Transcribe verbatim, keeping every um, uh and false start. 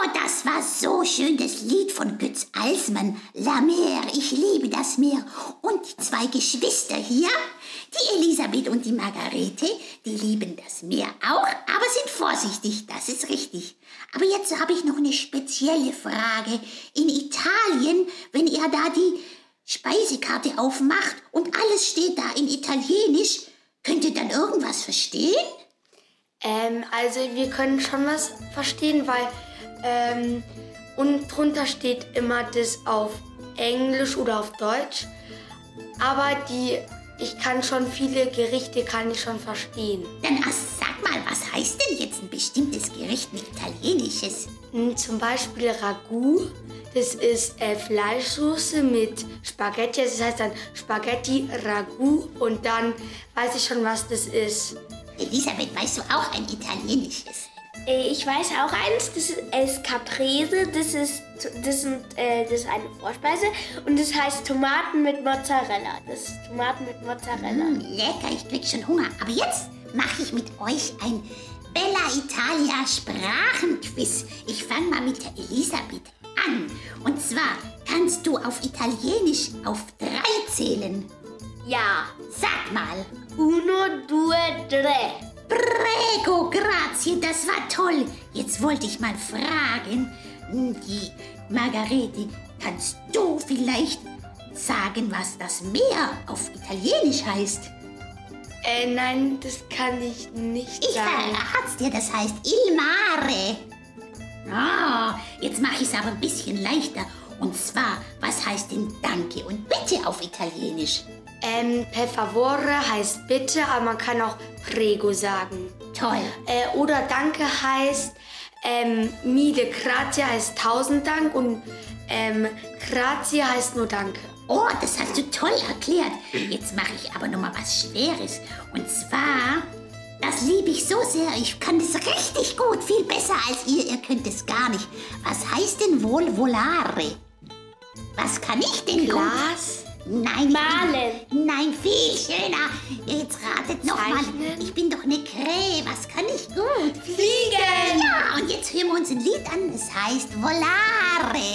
das war so schön, das Lied von Götz Alsmann. La Mer, ich liebe das Meer. Und die zwei Geschwister hier, die Elisabeth und die Margarete, die lieben das Meer auch, aber sind vorsichtig, das ist richtig. Aber jetzt habe ich noch eine spezielle Frage. In Italien, wenn ihr da die Speisekarte aufmacht und alles steht da in Italienisch, könnt ihr dann irgendwas verstehen? Ähm, also wir können schon was verstehen, weil ähm, und drunter steht immer das auf Englisch oder auf Deutsch. Aber die, ich kann schon viele Gerichte, kann ich schon verstehen. Dann ach, sag mal, was heißt denn jetzt ein bestimmtes Gericht mit Italienisches? Hm, zum Beispiel Ragout, das ist äh, Fleischsoße mit Spaghetti. Das heißt dann Spaghetti Ragout und dann weiß ich schon, was das ist. Elisabeth, weißt du auch ein italienisches? Ich weiß auch eins, das ist Caprese, das ist, das, sind, äh, das ist eine Vorspeise und das heißt Tomaten mit Mozzarella. Das ist Tomaten mit Mozzarella. Mm, lecker, ich krieg schon Hunger. Aber jetzt mache ich mit euch ein Bella Italia Sprachenquiz. Ich fange mal mit der Elisabeth an. Und zwar kannst du auf Italienisch auf drei zählen. Ja. Sag mal. Uno, due, tre. Prego, grazie, das war toll. Jetzt wollte ich mal fragen, die Margarete, kannst du vielleicht sagen, was das Meer auf Italienisch heißt? Äh, nein, das kann ich nicht Ich sagen. verrat's dir, das heißt Il Mare. Ah, jetzt mache ich es aber ein bisschen leichter. Und zwar, was heißt denn Danke und Bitte auf Italienisch? Ähm, per favore heißt bitte, aber man kann auch prego sagen. Toll. Äh, oder Danke heißt, ähm, mille grazie heißt tausend Dank und ähm, grazie heißt nur Danke. Oh, das hast du toll erklärt. Jetzt mache ich aber noch mal was Schweres. Und zwar, das liebe ich so sehr. Ich kann das richtig gut, viel besser als ihr. Ihr könnt es gar nicht. Was heißt denn wohl volare? Was kann ich denn gut? Glas? Nein. Malen. Nein, viel schöner. Jetzt ratet noch mal. Zeichnen? Ich bin doch eine Krähe. Was kann ich gut? Fliegen! Ja, und jetzt hören wir uns ein Lied an. Es heißt Volare.